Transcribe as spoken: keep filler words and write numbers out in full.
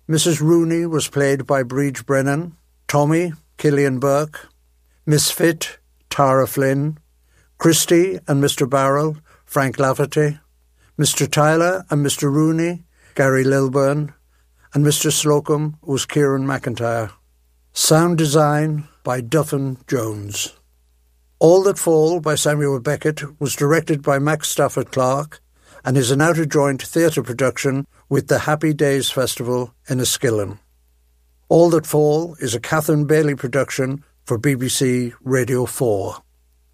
Missus Rooney was played by Breege Brennan, Tommy, Killian Burke, Miss Fit, Tara Flynn, Christy and Mister Barrell, Frank Lafferty, Mister Tyler and Mister Rooney, Gary Lilburn, and Mister Slocum was Kieran McIntyre. Sound design by Duffin Jones. All That Fall by Samuel Beckett was directed by Max Stafford Clark and is an out-of-joint theatre production with the Happy Days Festival in Enniskillen. All That Fall is a Catherine Bailey production for B B C Radio four.